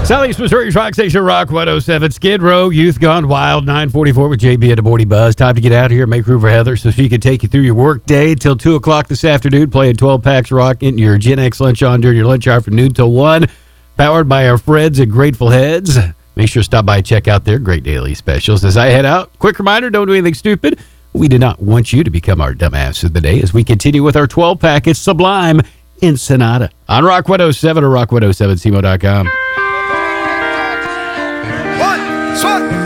Southeast Missouri's Rock Station, Rock 107. Skid Row, Youth Gone Wild, 9:44 with JB at the Morning Buzz. Time to get out of here and make room for Heather so she can take you through your work day till 2 o'clock this afternoon, playing 12 packs rock, getting your Gen X lunch on during your lunch hour from noon till 1. Powered by our friends at Grateful Heads. Make sure to stop by and check out their great daily specials. As I head out, quick reminder, don't do anything stupid. We do not want you to become our dumbass of the day as we continue with our 12-pack. It's Sublime in Sonata on Rock 107 or rock107cmo.com.